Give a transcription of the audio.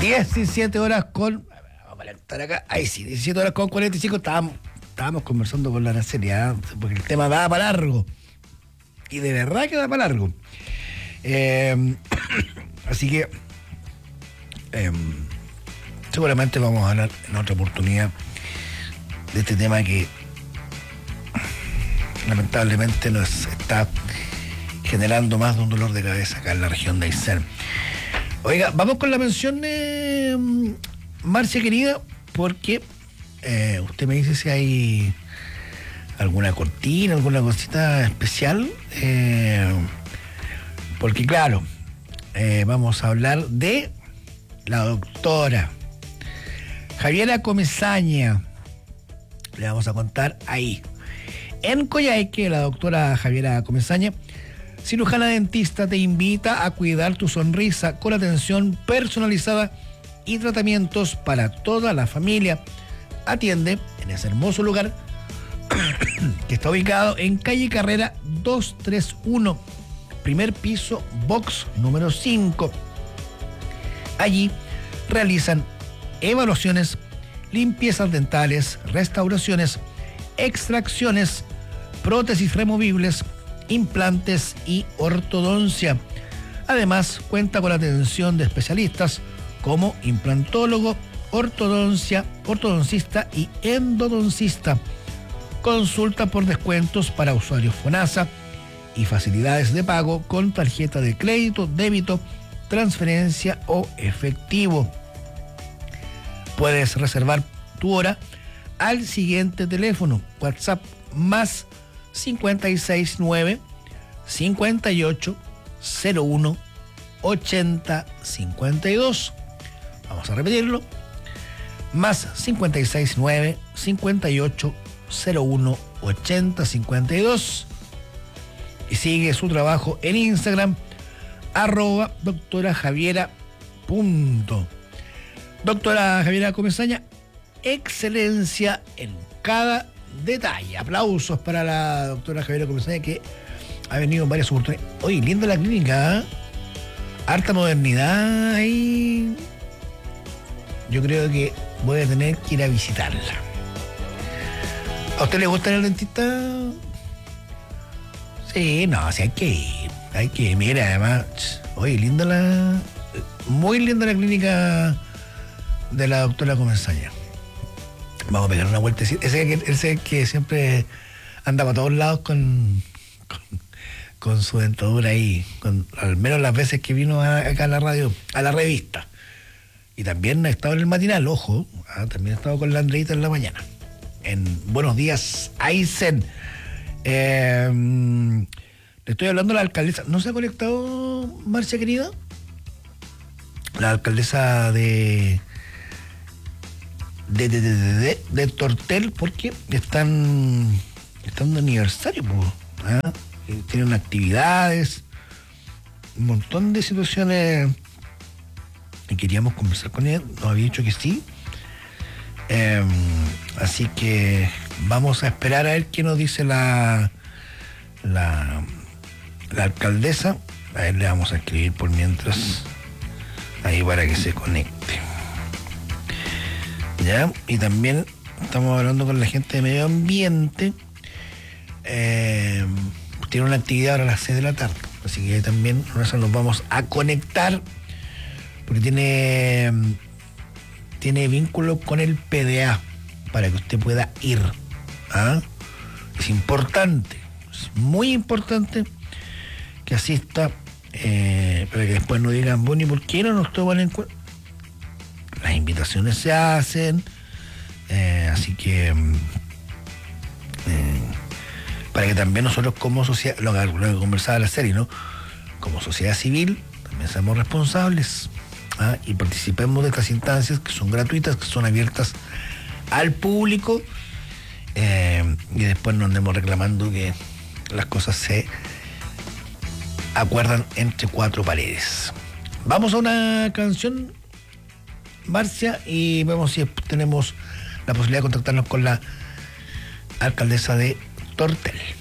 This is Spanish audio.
17 horas con... Vamos a estar acá. Ahí sí, 17 horas con 45. Estábamos conversando con la Araceli, porque el tema da para largo. Y de verdad que da para largo. Así que seguramente vamos a hablar en otra oportunidad de este tema que lamentablemente nos está generando más de un dolor de cabeza acá en la región de Aysén. Oiga, vamos con la mención, Marcia querida, porque usted me dice si hay alguna cortina, alguna cosita especial, porque claro, vamos a hablar de la doctora Javiera Comesaña. Le vamos a contar ahí. En Coyhaique, la doctora Javiera Comesaña, cirujana dentista, te invita a cuidar tu sonrisa con atención personalizada y tratamientos para toda la familia. Atiende en ese hermoso lugar que está ubicado en calle Carrera 231, primer piso, box número 5. Allí realizan evaluaciones, limpiezas dentales, restauraciones, extracciones, prótesis removibles, implantes y ortodoncia. Además, cuenta con la atención de especialistas como implantólogo, ortodoncista y endodoncista. Consulta por descuentos para usuarios FONASA y facilidades de pago con tarjeta de crédito, débito, transferencia o efectivo. Puedes reservar tu hora al siguiente teléfono, WhatsApp más 569 58 01 80 52. Vamos a repetirlo. Más 569 58 01 80 52. Y sigue su trabajo en Instagram, @doctorajaviera. Doctora Javiera Comesaña, excelencia en cada detalle. Aplausos para la doctora Javiera Comesaña, que ha venido en varias oportunidades. Oye, linda la clínica, harta modernidad ahí. Yo creo que voy a tener que ir a visitarla. ¿A usted le gusta el dentista? Sí, no, sí, hay que ir. Mira, además, oye, muy linda la clínica de la doctora Comesaña. Vamos a pegar una vueltecita. Ese que siempre anda para todos lados con su dentadura ahí, al menos las veces que vino acá a la radio, a la revista. Y también ha estado en el matinal, ojo, también ha estado con la Andreita en la mañana. En Buenos Días, Aysén. Le estoy hablando a la alcaldesa. ¿No se ha conectado, Marcia querida? La alcaldesa de Tortel, porque están de aniversario, tienen actividades, un montón de situaciones, y queríamos conversar con ella. Nos había dicho que sí, así que vamos a esperar a ver qué nos dice la alcaldesa. A ver, le vamos a escribir por mientras ahí para que se conecte. ¿Ya? Y también estamos hablando con la gente de medio ambiente. Tiene una actividad ahora a las 6 de la tarde, así que también nos vamos a conectar, porque tiene vínculo con el PDA para que usted pueda ir. Es importante, es muy importante que asista, para que después no digan, bueno, ¿y por qué no nos toman en cuenta? Las invitaciones se hacen, así que para que también nosotros como sociedad, lo que conversaba la serie, ¿no? Como sociedad civil, también seamos responsables, y participemos de estas instancias que son gratuitas, que son abiertas al público, y después no andemos reclamando que las cosas se acuerdan entre cuatro paredes. Vamos a una canción, Marcia, y vemos si tenemos la posibilidad de contactarnos con la alcaldesa de Tortel.